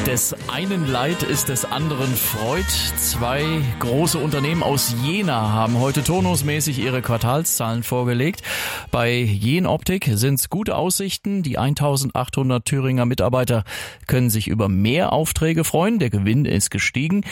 Des einen Leid ist des anderen Freud. Zwei große Unternehmen aus Jena haben heute turnusmäßig ihre Quartalszahlen vorgelegt. Bei Jenoptik sind es gute Aussichten. Die 1800 Thüringer Mitarbeiter können sich über mehr Aufträge freuen. Der Gewinn ist gestiegen.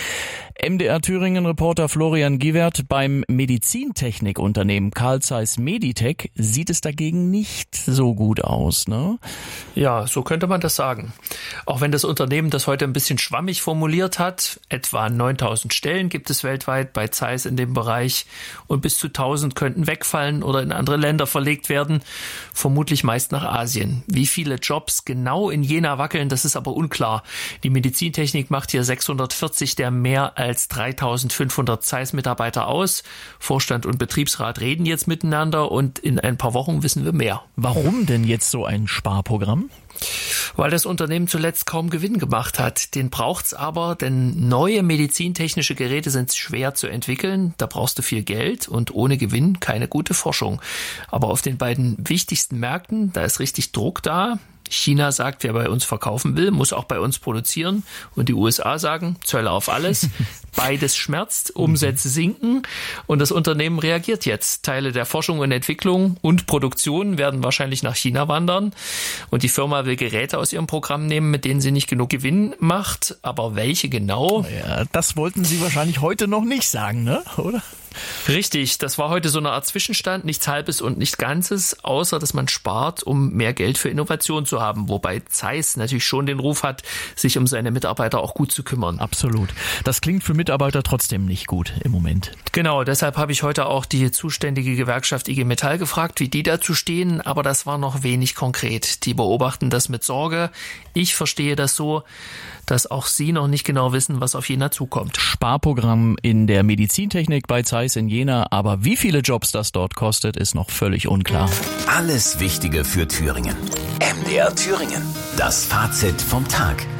MDR Thüringen-Reporter Florian Giewert: Beim Medizintechnikunternehmen Carl Zeiss Meditec sieht es dagegen nicht so gut aus, ne? Ja, so könnte man das sagen. Auch wenn das Unternehmen das heute ein bisschen schwammig formuliert hat, etwa 9000 Stellen gibt es weltweit bei Zeiss in dem Bereich und bis zu 1000 könnten wegfallen oder in andere Länder verlegt werden, vermutlich meist nach Asien. Wie viele Jobs genau in Jena wackeln, das ist aber unklar. Die Medizintechnik macht hier 640 der mehr als 3500 Zeiss-Mitarbeiter aus. Vorstand und Betriebsrat reden jetzt miteinander und in ein paar Wochen wissen wir mehr. Warum denn jetzt so ein Sparprogramm? Weil das Unternehmen zuletzt kaum Gewinn gemacht hat. Den braucht's aber, denn neue medizintechnische Geräte sind schwer zu entwickeln. Da brauchst du viel Geld und ohne Gewinn keine gute Forschung. Aber auf den beiden wichtigsten Märkten, da ist richtig Druck da. China sagt, wer bei uns verkaufen will, muss auch bei uns produzieren. Und die USA sagen, Zölle auf alles. Beides schmerzt, Umsätze sinken. Und das Unternehmen reagiert jetzt. Teile der Forschung und Entwicklung und Produktion werden wahrscheinlich nach China wandern. Und die Firma will Geräte aus ihrem Programm nehmen, mit denen sie nicht genug Gewinn macht. Aber welche genau? Ja, das wollten Sie wahrscheinlich heute noch nicht sagen, ne? Oder? Richtig, das war heute so eine Art Zwischenstand, nichts Halbes und nichts Ganzes, außer dass man spart, um mehr Geld für Innovation zu haben, wobei Zeiss natürlich schon den Ruf hat, sich um seine Mitarbeiter auch gut zu kümmern. Absolut. Das klingt für Mitarbeiter trotzdem nicht gut im Moment. Genau, deshalb habe ich heute auch die zuständige Gewerkschaft IG Metall gefragt, wie die dazu stehen, aber das war noch wenig konkret. Die beobachten das mit Sorge. Ich verstehe das so, dass auch sie noch nicht genau wissen, was auf Jena zukommt. Sparprogramm in der Medizintechnik bei Zeiss in Jena, aber wie viele Jobs das dort kostet, ist noch völlig unklar. Alles Wichtige für Thüringen. MDR Thüringen. Das Fazit vom Tag.